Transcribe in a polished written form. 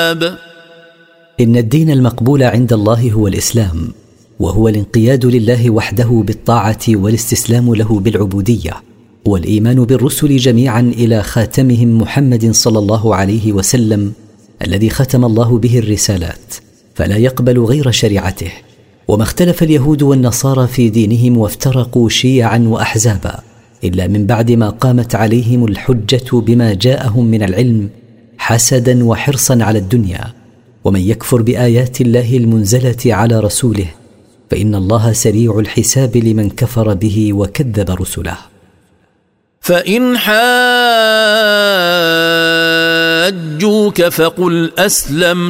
إن الدين المقبول عند الله هو الإسلام، وهو الانقياد لله وحده بالطاعة والاستسلام له بالعبودية، والإيمان بالرسل جميعا إلى خاتمهم محمد صلى الله عليه وسلم الذي ختم الله به الرسالات، فلا يقبل غير شريعته. وما اختلف اليهود والنصارى في دينهم وافترقوا شيعا وأحزابا إلا من بعد ما قامت عليهم الحجة بما جاءهم من العلم حسدا وحرصا على الدنيا. ومن يكفر بآيات الله المنزلة على رسوله فإن الله سريع الحساب لمن كفر به وكذب رسله. فإن حاجوك فقل أسلمت